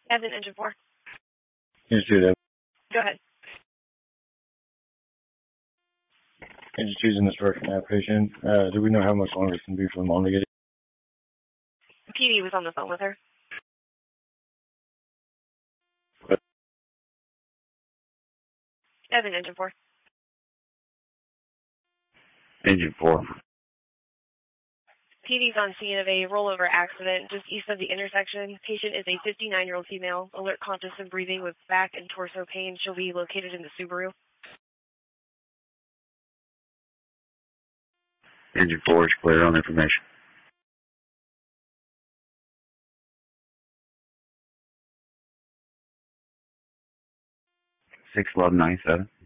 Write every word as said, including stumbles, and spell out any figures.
Evan, engine four. Engine two, Evan. Go ahead. Engine two's in this direction application. Uh, do we know how much longer it's going to be for the mom to get it? P D was on the phone with her. What? Evan, engine four. Engine four. P D's on scene of a rollover accident just east of the intersection. Patient is a fifty-nine-year-old female, alert, conscious, and breathing with back and torso pain. She'll be located in the Subaru. Engine four is clear on information. six eleven ninety-seven.